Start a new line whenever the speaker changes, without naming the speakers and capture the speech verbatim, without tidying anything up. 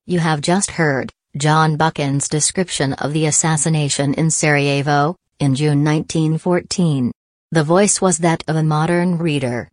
You have just heard John Buchan's description of the assassination in Sarajevo, in June nineteen fourteen. The voice was that of a modern reader.